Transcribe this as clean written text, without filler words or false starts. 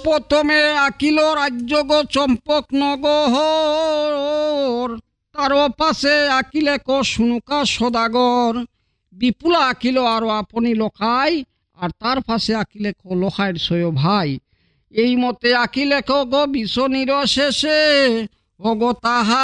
প্রথমে আকিল রাজ্য গো চম্পক নগর, তার পাশে আকিলে ক শুনুকা সদাগর, বিপুলা আকিল আরো আপনি লোকাই, আর তার পাশে আকিলে ক লোকাইয়ের সয় ভাই। এই মতে আকিলে ক গো বিষ নিরশেষে, অগো তাহা